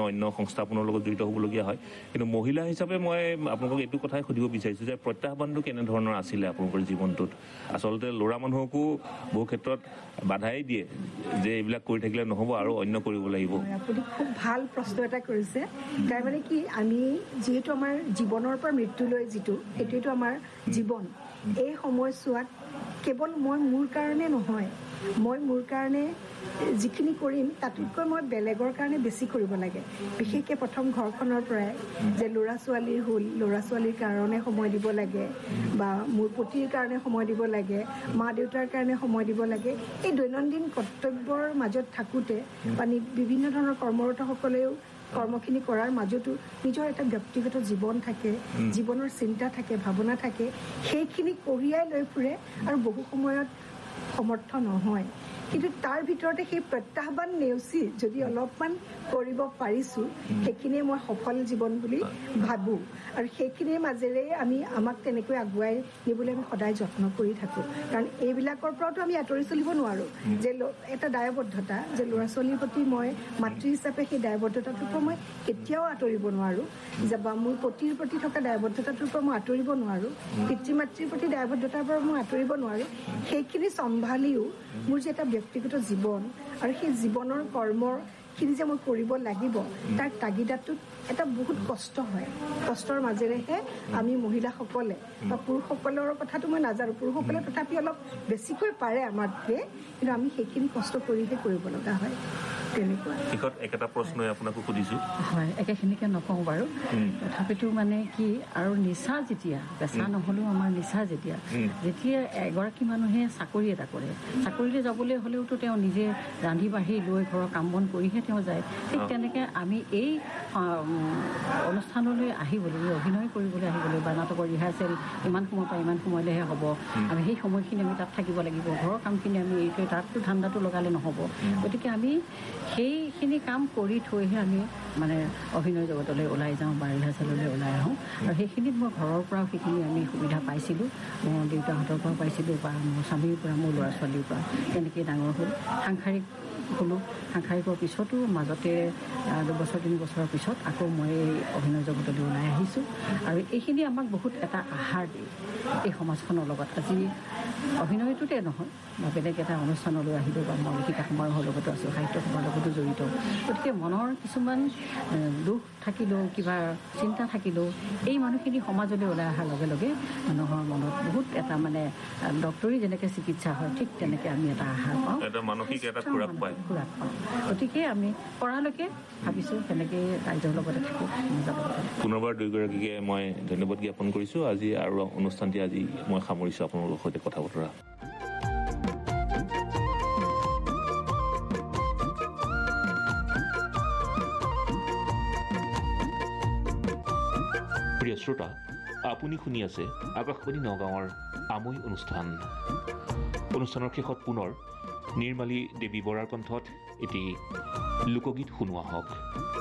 অন্য সংস্থাপনৰ লগত জড়িত হ'বলগীয়া হয়। কিন্তু মহিলা হিচাপে মই আপোনালোকক এইটো কথাই সুধিব বিচাৰিছোঁ যে প্ৰত্যাহ্বানটো কেনেধৰণৰ আছিলে আপোনালোকৰ জীৱনটোত? আচলতে ল'ৰা মানুহকো বহু ক্ষেত্ৰত বাধাই দিয়ে যে এইবিলাক কৰি থাকিলে নহ'ব আৰু অন্য কৰিব লাগিব। আপুনি খুব ভাল প্ৰশ্ন এটা কৰিছে। তাৰমানে কি, আমি যিহেতু আমাৰ জীৱনৰ পৰা মৃত্যুলৈ যিটো সেইটোৱেতো আমাৰ জীৱন। এই সময়ছোৱাত কেৱল মই মোৰ কাৰণে নহয়, মই মোৰ কাৰণে যিখিনি কৰিম তাতোতকৈ মই বেলেগৰ কাৰণে বেছি কৰিব লাগে। বিশেষকৈ প্ৰথম ঘৰখনৰ পৰাই যে ল'ৰা ছোৱালীৰ কাৰণে সময় দিব লাগে, বা মোৰ পতিৰ কাৰণে সময় দিব লাগে, মা দেউতাৰ কাৰণে সময় দিব লাগে। এই দৈনন্দিন কৰ্তব্যৰ মাজত থাকোঁতে বা বিভিন্ন ধৰণৰ কৰ্মৰতসকলেও কৰ্মখিনি কৰাৰ মাজতো নিজৰ এটা ব্যক্তিগত জীৱন থাকে, জীৱনৰ চিন্তা থাকে, ভাৱনা থাকে, সেইখিনি কঢ়িয়াই লৈ ফুৰে আৰু বহু সময়ত সমৰ্থ নহয়। কিন্তু তাৰ ভিতৰতে সেই প্ৰত্যাহ্বান নেওচি যদি অলপমান কৰিব পাৰিছোঁ, সেইখিনিয়ে মই সফল জীৱন বুলি ভাবোঁ। আৰু সেইখিনিৰ মাজেৰে আমাক তেনেকৈ আগুৱাই নিবলৈ আমি সদায় যত্ন কৰি থাকোঁ। কাৰণ এইবিলাকৰ পৰাতো আমি আঁতৰি চলিব নোৱাৰোঁ। যে এটা দায়বদ্ধতা, যে ল'ৰা ছোৱালীৰ প্ৰতি মই মাতৃ হিচাপে সেই দায়বদ্ধতাটোৰ পৰা মই কেতিয়াও আঁতৰিব নোৱাৰোঁ, বা মোৰ পতিৰ প্ৰতি থকা দায়বদ্ধতাটোৰ পৰা মই আঁতৰিব নোৱাৰোঁ, পিতৃ মাতৃৰ প্ৰতি দায়বদ্ধতাৰ পৰা মই আঁতৰিব নোৱাৰোঁ। সেইখিনি চম্ভালিও মোৰ যে এটা ব্যক্তিগত জীৱন আৰু সেই জীৱনৰ কৰ্মখিনি যে মই কৰিব লাগিব, তাৰ তাগিদাটোত এটা বহুত কষ্ট হয়। কষ্টৰ মাজেৰেহে আমি মহিলাসকলে বা পুৰুষসকলৰ কথাটো মই নাজানো, পুৰুষসকলে তথাপি অলপ বেছিকৈ পাৰে আমাতকৈ, কিন্তু আমি সেইখিনি কষ্ট কৰিহে কৰিব লগা হয়। তেনেকুৱা শেষত একেটা প্ৰশ্নই আপোনাকো সুধিছোঁ। হয়, একেখিনিকে নকওঁ বাৰু, তথাপিতো মানে কি, আৰু নিচা যেতিয়া পেচা নহ'লেও আমাৰ নিচা যেতিয়া এগৰাকী মানুহে চাকৰি এটা কৰে, চাকৰিলৈ যাবলৈ হ'লেওতো তেওঁ নিজে ৰান্ধি বাঢ়ি লৈ ঘৰৰ কাম বন কৰিহে তেওঁ যায়। ঠিক তেনেকৈ আমি এই অনুষ্ঠানলৈ আহিবলৈ, অভিনয় কৰিবলৈ আহিবলৈ, বা নাটকৰ ৰিহাৰ্চেল ইমান সময়ৰ পৰা ইমান সময়লৈহে হ'ব, আমি সেই সময়খিনি আমি তাত থাকিব লাগিব, ঘৰৰ কামখিনি আমি এৰি থৈ তাততো ধান্দাটো লগালে নহ'ব। গতিকে আমি সেইখিনি কাম কৰি থৈহে আমি মানে অভিনয় জগতলৈ ওলাই যাওঁ বা ৰিহাৰ্চেললৈ ওলাই আহোঁ। আৰু সেইখিনিত মই ঘৰৰ পৰাও সেইখিনি আমি সুবিধা পাইছিলোঁ, মোৰ দেউতাহঁতৰ পৰাও পাইছিলোঁ, বা মোৰ স্বামীৰ পৰা, মোৰ ল'ৰা ছোৱালীৰ পৰা। তেনেকৈ ডাঙৰ হ'ল, সাংসাৰিক হ'লোঁ। সাংসাৰিকৰ পিছতো মাজতে 2 বছৰ 3 বছৰৰ পিছত আকৌ মই অভিনয় জগতলৈ ওলাই আহিছোঁ। আৰু এইখিনি আমাক বহুত এটা আহাৰ দিয়ে এই সমাজখনৰ লগত। আজি অভিনয়টোতে নহয় বা বেলেগ এটা অনুষ্ঠানলৈ আহিলোঁ, বা মই লেখিকা সমাৰোহৰ লগতো আছোঁ, সাহিত্য সভাৰ লগতো জড়িত। গতিকে মনৰ কিছুমান দুখ থাকিলেও, কিবা চিন্তা থাকিলেও, এই মানুহখিনি সমাজলৈ ওলাই অহাৰ লগে লগে মানুহৰ মনত বহুত এটা মানে ডক্তৰী যেনেকৈ চিকিৎসা হয়, ঠিক তেনেকৈ আমি এটা আহাৰ পাওঁ, মানসিক এটা খোৰাক পাওঁ। গতিকে আমি পৰালৈকে ভাবিছোঁ তেনেকৈ ৰাইজৰ লগতে থাকোঁ, নিজৰ লগতে। পুনৰবাৰ দুয়োগৰাকীকে মই ধন্যবাদ জ্ঞাপন কৰিছোঁ। আজি আৰু অনুষ্ঠানটি আজি মই সামৰিছোঁ আপোনালোকৰ সৈতে কথা বতৰা। প্ৰিয় শ্ৰোতা, আপুনি শুনি আছে আকাশবাণী নগাঁৱৰ আমৈ অনুষ্ঠানৰ শেষত পুনৰ নিৰ্মালী দেৱী বৰাৰ কণ্ঠত এটি লোকগীত শুনোৱা হওক।